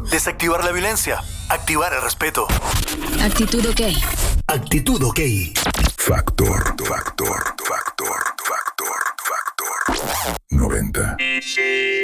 Desactivar la violencia. Activar el respeto. Actitud OK. Actitud OK. Factor 90.